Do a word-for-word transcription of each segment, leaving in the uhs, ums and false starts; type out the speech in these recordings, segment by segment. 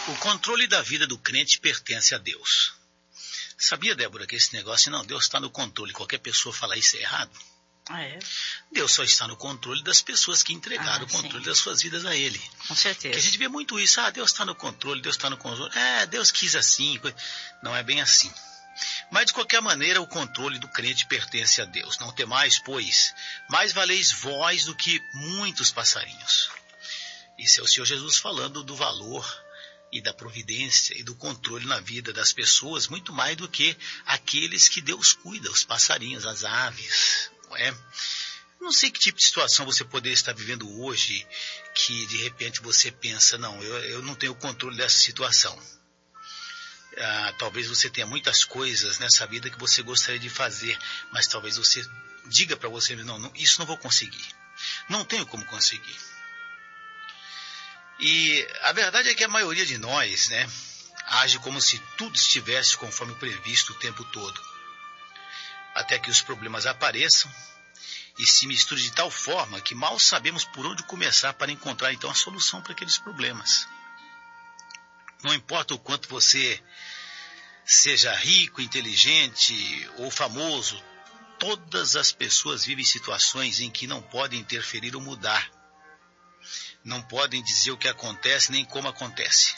O controle da vida do crente pertence a Deus. Sabia, Débora, que esse negócio, não, Deus está no controle, qualquer pessoa falar isso é errado? Ah, é? Deus só está no controle das pessoas que entregaram ah, o controle sim. das suas vidas a Ele. Com certeza. Porque a gente vê muito isso, ah, Deus está no controle, Deus está no controle. É, Deus quis assim. Não é bem assim. Mas, de qualquer maneira, o controle do crente pertence a Deus. Não temais, pois, mais valeis vós do que muitos passarinhos. Isso é o Senhor Jesus falando do valor e da providência e do controle na vida das pessoas, muito mais do que aqueles que Deus cuida, os passarinhos, as aves, não é? Não sei que tipo de situação você poderia estar vivendo hoje, que de repente você pensa, não, eu, eu não tenho controle dessa situação. Ah, talvez você tenha muitas coisas nessa vida que você gostaria de fazer, mas talvez você diga para você, não, não, isso não vou conseguir, não tenho como conseguir. E a verdade é que a maioria de nós, né, age como se tudo estivesse conforme previsto o tempo todo, até que os problemas apareçam e se misturem de tal forma que mal sabemos por onde começar para encontrar então a solução para aqueles problemas. Não importa o quanto você seja rico, inteligente ou famoso, todas as pessoas vivem situações em que não podem interferir ou mudar. Não podem dizer o que acontece nem como acontece.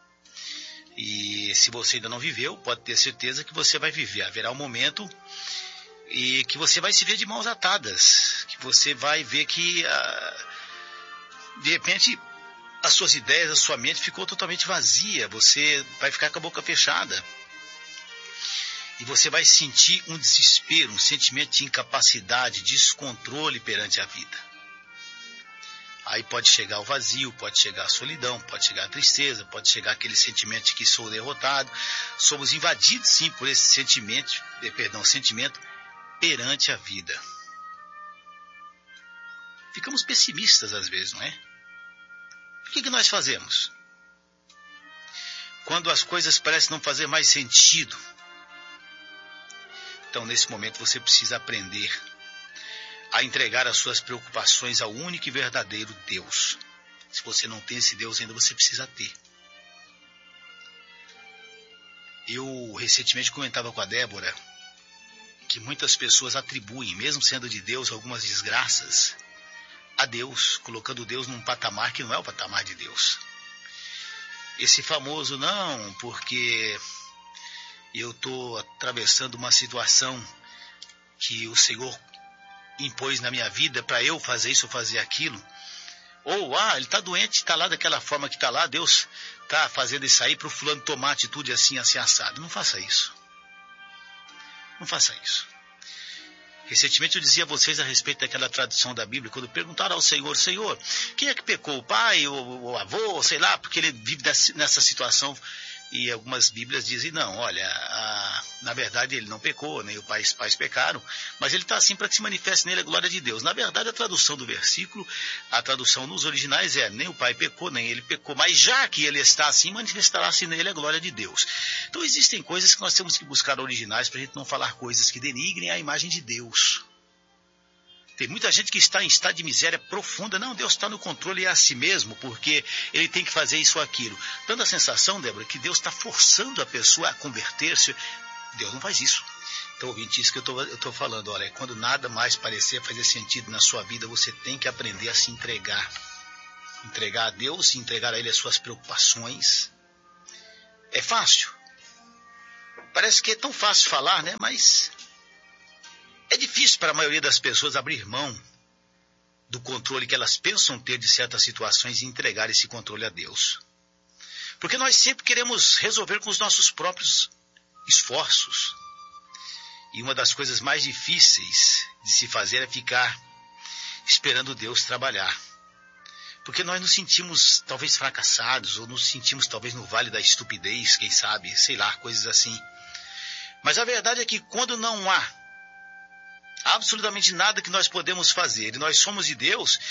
E se você ainda não viveu, pode ter certeza que você vai viver. Haverá um momento e que você vai se ver de mãos atadas, que você vai ver que, ah, de repente, as suas ideias, a sua mente ficou totalmente vazia, você vai ficar com a boca fechada. E você vai sentir um desespero, um sentimento de incapacidade, descontrole perante a vida. Aí pode chegar o vazio, pode chegar a solidão, pode chegar a tristeza, pode chegar aquele sentimento de que sou derrotado. Somos invadidos sim por esse sentimento, perdão, sentimento perante a vida. Ficamos pessimistas às vezes, não é? O que, que nós fazemos? Quando as coisas parecem não fazer mais sentido. Então, nesse momento, você precisa aprender a entregar as suas preocupações ao único e verdadeiro Deus. Se você não tem esse Deus ainda, você precisa ter. Eu recentemente comentava com a Débora que muitas pessoas atribuem, mesmo sendo de Deus, algumas desgraças a Deus, colocando Deus num patamar que não é o patamar de Deus. Esse famoso, não, porque eu estou atravessando uma situação que o Senhor impôs na minha vida para eu fazer isso ou fazer aquilo. Ou, ah, ele está doente, está lá daquela forma que está lá, Deus está fazendo isso aí para o fulano tomar atitude assim, assim, assado. Não faça isso. Não faça isso. Recentemente eu dizia a vocês a respeito daquela tradução da Bíblia, quando perguntaram ao Senhor, Senhor, quem é que pecou? O pai, o, o avô, sei lá, porque ele vive nessa situação. E algumas Bíblias dizem, não, olha, a, na verdade ele não pecou, nem os pais, pais pecaram, mas ele está assim para que se manifeste nele a glória de Deus. Na verdade, a tradução do versículo, a tradução nos originais é, nem o pai pecou, nem ele pecou, mas já que ele está assim, manifestará-se nele a glória de Deus. Então existem coisas que nós temos que buscar originais para a gente não falar coisas que denigrem a imagem de Deus. Tem muita gente que está em estado de miséria profunda. Não, Deus está no controle e é a si mesmo, porque ele tem que fazer isso ou aquilo. Dando a sensação, Débora, que Deus está forçando a pessoa a converter-se. Deus não faz isso. Então, ouvinte, isso que eu estou falando, olha, quando nada mais parecer fazer sentido na sua vida, você tem que aprender a se entregar. Entregar a Deus, entregar a Ele as suas preocupações. É fácil. Parece que é tão fácil falar, né? Mas é difícil para a maioria das pessoas abrir mão do controle que elas pensam ter de certas situações e entregar esse controle a Deus. Porque nós sempre queremos resolver com os nossos próprios esforços. E uma das coisas mais difíceis de se fazer é ficar esperando Deus trabalhar. Porque nós nos sentimos talvez fracassados, ou nos sentimos talvez no vale da estupidez, quem sabe, sei lá, coisas assim. Mas a verdade é que quando não há absolutamente nada que nós podemos fazer, e nós somos de Deus,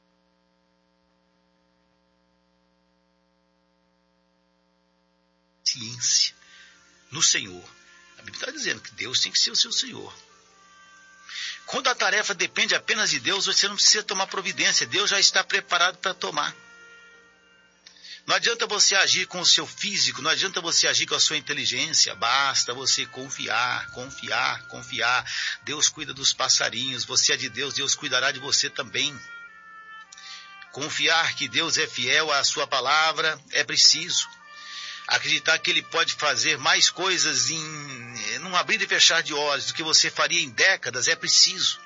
ciência no Senhor. A Bíblia está dizendo que Deus tem que ser o seu Senhor. Quando a tarefa depende apenas de Deus, você não precisa tomar providência, Deus já está preparado para tomar. Não adianta você agir com o seu físico, não adianta você agir com a sua inteligência, basta você confiar, confiar, confiar. Deus cuida dos passarinhos, você é de Deus, Deus cuidará de você também. Confiar que Deus é fiel à sua palavra é preciso. Acreditar que Ele pode fazer mais coisas em num abrir e fechar de olhos do que você faria em décadas é preciso.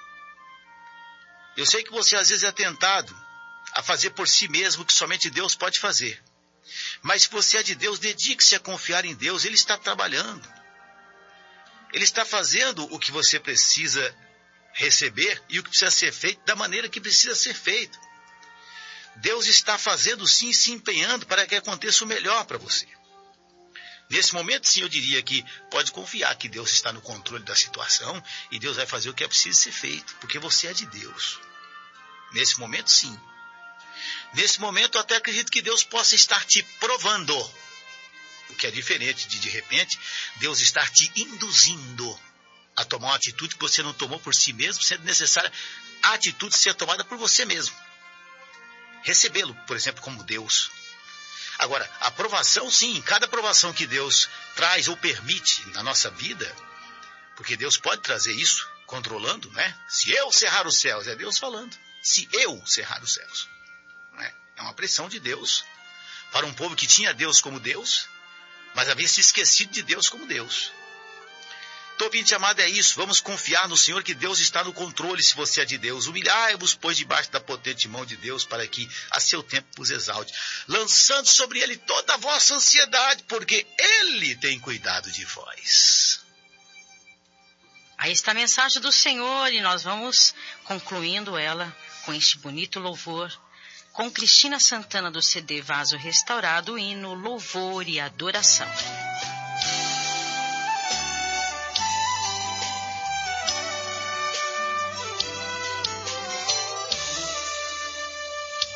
Eu sei que você às vezes é tentado a fazer por si mesmo o que somente Deus pode fazer. Mas se você é de Deus, dedique-se a confiar em Deus. Ele está trabalhando. Ele está fazendo o que você precisa receber e o que precisa ser feito da maneira que precisa ser feito. Deus está fazendo sim, se empenhando para que aconteça o melhor para você. Nesse momento, sim, eu diria que pode confiar que Deus está no controle da situação e Deus vai fazer o que é preciso ser feito, porque você é de Deus. Nesse momento, sim. Nesse momento, eu até acredito que Deus possa estar te provando, o que é diferente de, de repente, Deus estar te induzindo a tomar uma atitude que você não tomou por si mesmo, sendo necessária a atitude ser tomada por você mesmo. Recebê-lo, por exemplo, como Deus. Agora, a aprovação, sim, cada aprovação que Deus traz ou permite na nossa vida, porque Deus pode trazer isso, controlando, né? Se eu cerrar os céus, é Deus falando. Se eu cerrar os céus. Né? É uma pressão de Deus para um povo que tinha Deus como Deus, mas havia se esquecido de Deus como Deus. Então, ouvinte amado, é isso. Vamos confiar no Senhor que Deus está no controle se você é de Deus. Humilhai-vos, pois, debaixo da potente mão de Deus, para que a seu tempo vos exalte, lançando sobre Ele toda a vossa ansiedade, porque Ele tem cuidado de vós. Aí está a mensagem do Senhor e nós vamos concluindo ela com este bonito louvor, com Cristina Santana do C D Vaso Restaurado, o hino Louvor e Adoração.